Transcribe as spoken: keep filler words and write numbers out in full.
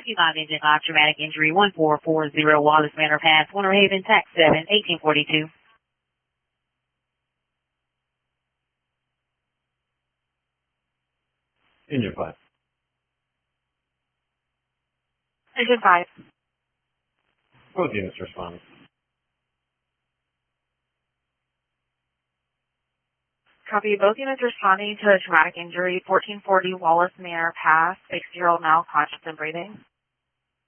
Rescue five Engine five, traumatic injury one four four zero, Wallace Manor Pass, Winter Haven, tax seven, eighteen forty-two. Engine five. Engine five. Both units responding. Copy. Both units responding to a traumatic injury, fourteen forty Wallace Manor Pass, six-year-old male conscious and breathing.